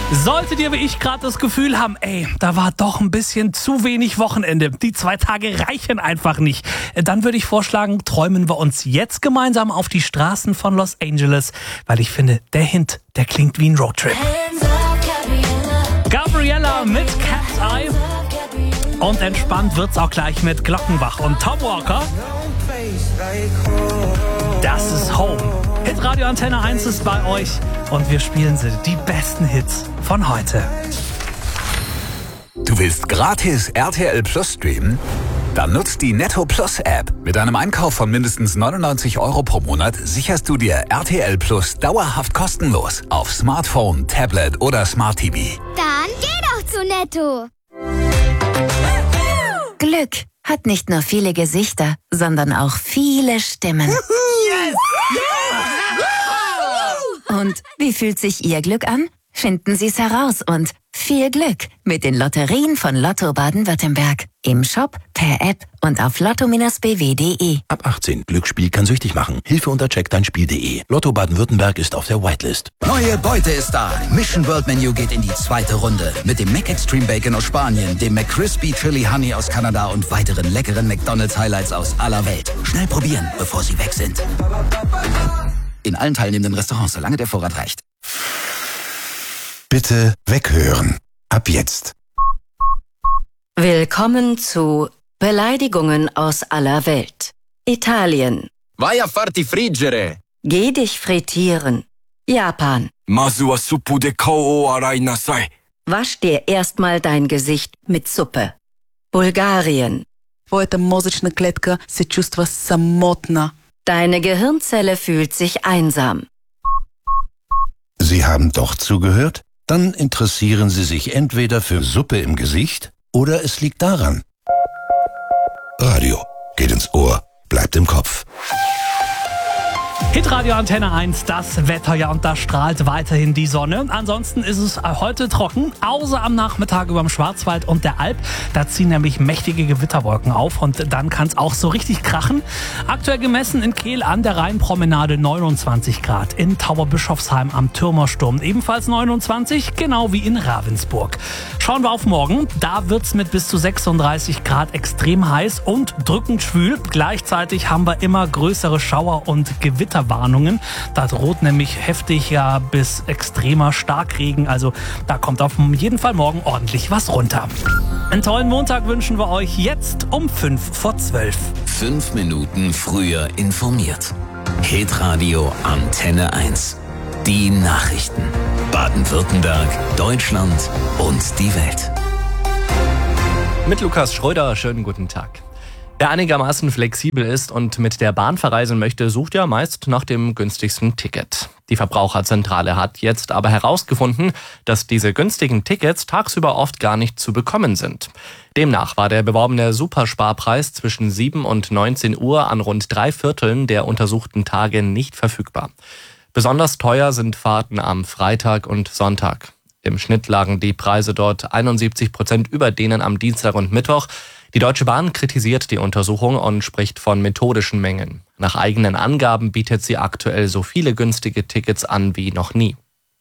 Solltet ihr wie ich gerade das Gefühl haben, da war doch ein bisschen zu wenig Wochenende, die 2 Tage reichen einfach nicht, dann würde ich vorschlagen, träumen wir uns jetzt gemeinsam auf die Straßen von Los Angeles, weil ich finde, der Hint, der klingt wie ein Roadtrip. Gabriella mit Cat's Eye. Und entspannt wird's auch gleich mit Glockenbach und Tom Walker. Das ist Home. Hitradio Antenne 1 ist bei euch und wir spielen sie, die besten Hits von heute. Du willst gratis RTL Plus streamen? Dann nutzt die Netto Plus App. Mit einem Einkauf von mindestens 99 € pro Monat sicherst du dir RTL Plus dauerhaft kostenlos auf Smartphone, Tablet oder Smart TV. Dann geh doch zu Netto. Glück hat nicht nur viele Gesichter, sondern auch viele Stimmen. Yes! Und wie fühlt sich Ihr Glück an? Finden Sie es heraus und viel Glück mit den Lotterien von Lotto Baden-Württemberg. Im Shop, per App und auf lotto-bw.de. Ab 18. Glücksspiel kann süchtig machen. Hilfe unter checkdeinspiel.de. Lotto Baden-Württemberg ist auf der Whitelist. Neue Beute ist da. Mission World Menu geht in die 2. Runde. Mit dem McExtreme Bacon aus Spanien, dem McCrispy Chili Honey aus Kanada und weiteren leckeren McDonald's Highlights aus aller Welt. Schnell probieren, bevor sie weg sind. In allen teilnehmenden Restaurants, solange der Vorrat reicht. Bitte weghören. Ab jetzt. Willkommen zu Beleidigungen aus aller Welt. Italien. Vai a farti friggere. Geh dich frittieren. Japan. Masu wa suppu de kou o arai nasai. Wasch dir erstmal dein Gesicht mit Suppe. Bulgarien. Твоята мозъчна клетка се чувства самотна. Deine Gehirnzelle fühlt sich einsam. Sie haben doch zugehört? Dann interessieren Sie sich entweder für Suppe im Gesicht oder es liegt daran. Radio geht ins Ohr, bleibt im Kopf. Hitradio Antenne 1, das Wetter, ja, und da strahlt weiterhin die Sonne. Ansonsten ist es heute trocken, außer am Nachmittag über dem Schwarzwald und der Alp. Da ziehen nämlich mächtige Gewitterwolken auf und dann kann es auch so richtig krachen. Aktuell gemessen in Kehl an der Rheinpromenade 29 Grad, in Tauberbischofsheim am Türmersturm ebenfalls 29, genau wie in Ravensburg. Schauen wir auf morgen, da wird's mit bis zu 36 Grad extrem heiß und drückend schwül. Gleichzeitig haben wir immer größere Schauer und Gewitterwarnungen. Da droht nämlich heftiger bis extremer Starkregen. Also da kommt auf jeden Fall morgen ordentlich was runter. Einen tollen Montag wünschen wir euch jetzt um 11:55. 5 Minuten früher informiert. Hitradio Antenne 1. Die Nachrichten. Baden-Württemberg, Deutschland und die Welt. Mit Lukas Schröder, schönen guten Tag. Wer einigermaßen flexibel ist und mit der Bahn verreisen möchte, sucht ja meist nach dem günstigsten Ticket. Die Verbraucherzentrale hat jetzt aber herausgefunden, dass diese günstigen Tickets tagsüber oft gar nicht zu bekommen sind. Demnach war der beworbene Supersparpreis zwischen 7 und 19 Uhr an rund 3/4 der untersuchten Tage nicht verfügbar. Besonders teuer sind Fahrten am Freitag und Sonntag. Im Schnitt lagen die Preise dort 71% über denen am Dienstag und Mittwoch. Die Deutsche Bahn kritisiert die Untersuchung und spricht von methodischen Mängeln. Nach eigenen Angaben bietet sie aktuell so viele günstige Tickets an wie noch nie.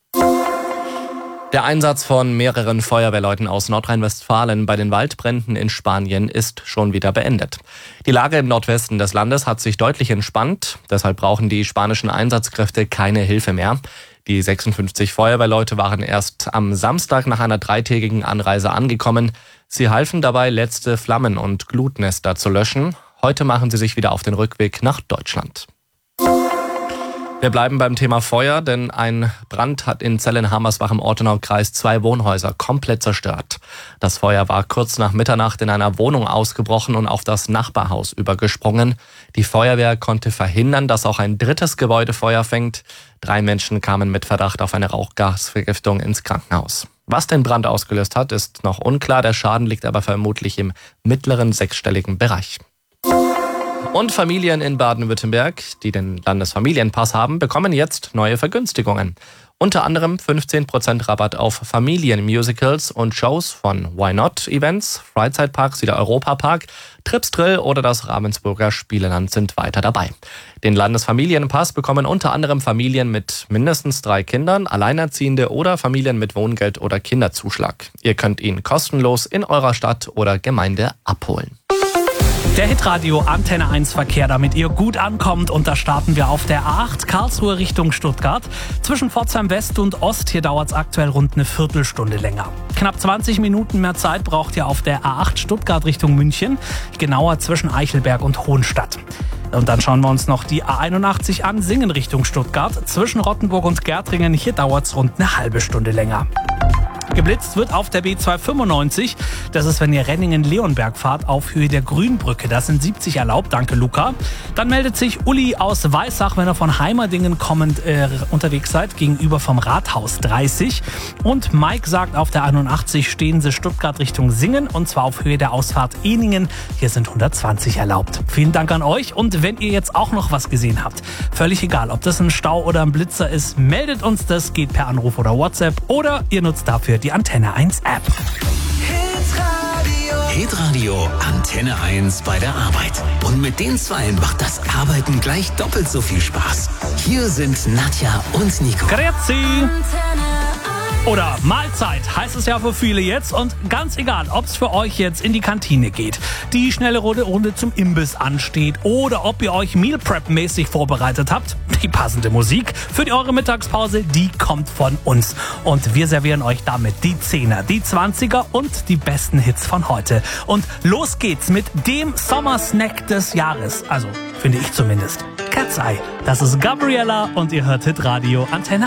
Der Einsatz von mehreren Feuerwehrleuten aus Nordrhein-Westfalen bei den Waldbränden in Spanien ist schon wieder beendet. Die Lage im Nordwesten des Landes hat sich deutlich entspannt. Deshalb brauchen die spanischen Einsatzkräfte keine Hilfe mehr. Die 56 Feuerwehrleute waren erst am Samstag nach einer 3-tägigen Anreise angekommen. Sie halfen dabei, letzte Flammen und Glutnester zu löschen. Heute machen sie sich wieder auf den Rückweg nach Deutschland. Wir bleiben beim Thema Feuer, denn ein Brand hat in Zellen-Hammersbach im Ortenaukreis 2 Wohnhäuser komplett zerstört. Das Feuer war kurz nach Mitternacht in einer Wohnung ausgebrochen und auf das Nachbarhaus übergesprungen. Die Feuerwehr konnte verhindern, dass auch ein drittes Gebäude Feuer fängt. 3 Menschen kamen mit Verdacht auf eine Rauchgasvergiftung ins Krankenhaus. Was den Brand ausgelöst hat, ist noch unklar. Der Schaden liegt aber vermutlich im mittleren 6-stelligen Bereich. Und Familien in Baden-Württemberg, die den Landesfamilienpass haben, bekommen jetzt neue Vergünstigungen. Unter anderem 15% Rabatt auf Familienmusicals und Shows von Why Not Events, Freizeitparks wie der Europapark, Trips Drill oder das Ravensburger Spieleland sind weiter dabei. Den Landesfamilienpass bekommen unter anderem Familien mit mindestens 3 Kindern, Alleinerziehende oder Familien mit Wohngeld oder Kinderzuschlag. Ihr könnt ihn kostenlos in eurer Stadt oder Gemeinde abholen. Der Hitradio Antenne 1 Verkehr, damit ihr gut ankommt. Und da starten wir auf der A8 Karlsruhe Richtung Stuttgart. Zwischen Pforzheim West und Ost, hier dauert es aktuell rund eine Viertelstunde länger. Knapp 20 Minuten mehr Zeit braucht ihr auf der A8 Stuttgart Richtung München. Genauer zwischen Eichelberg und Hohenstadt. Und dann schauen wir uns noch die A81 an, Singen Richtung Stuttgart. Zwischen Rottenburg und Gärtringen, hier dauert es rund eine halbe Stunde länger. Geblitzt wird auf der B295. Das ist, wenn ihr Renningen-Leonberg fahrt, auf Höhe der Grünbrücke. Das sind 70 erlaubt. Danke, Luca. Dann meldet sich Uli aus Weissach, wenn ihr von Heimerdingen kommend unterwegs seid, gegenüber vom Rathaus 30. Und Mike sagt, auf der 81 stehen sie Stuttgart Richtung Singen, und zwar auf Höhe der Ausfahrt Ehningen. Hier sind 120 erlaubt. Vielen Dank an euch. Und wenn ihr jetzt auch noch was gesehen habt, völlig egal, ob das ein Stau oder ein Blitzer ist, meldet uns das. Geht per Anruf oder WhatsApp oder ihr nutzt dafür die Antenne 1 App. Hitradio Antenne 1 bei der Arbeit. Und mit den Zweien macht das Arbeiten gleich doppelt so viel Spaß. Hier sind Nadja und Nico. Grüezi! Oder Mahlzeit heißt es ja für viele jetzt, und ganz egal, ob es für euch jetzt in die Kantine geht, die schnelle Runde zum Imbiss ansteht oder ob ihr euch Meal Prep-mäßig vorbereitet habt, die passende Musik für eure Mittagspause, die kommt von uns. Und wir servieren euch damit die 10er, die 20er und die besten Hits von heute. Und los geht's mit dem Sommersnack des Jahres, also finde ich zumindest. Cat's Eye, das ist Gabriella und ihr hört Hitradio Antenne